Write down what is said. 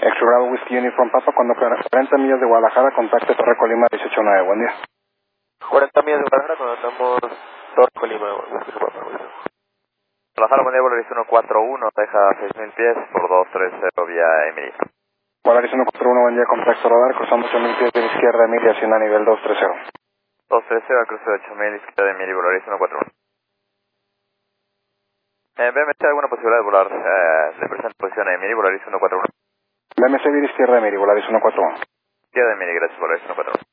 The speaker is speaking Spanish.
Extra Bravo Whiskey Uniform Papa, cuando 40 millas de Guadalajara, contacte Torre Colima 189, buen día. 40 millas de Guadalajara, cuando estamos Torre Colima. Guadalajara, buen día, Volaris 141, deja 6.000 pies por 230 vía Emily. Volaris 141, buen día, contacto radar, cruzando 8.000 pies de la izquierda, Emily, hacia a nivel 230. 230, cruce de 8.000, izquierda de Emily, Volaris 141. BMC, ¿alguna posibilidad de volar de presente posición a Emily, Volaris 141? BMC, vía izquierda, Emily, Volaris 141. Izquierda de Emily, gracias, Volaris 141.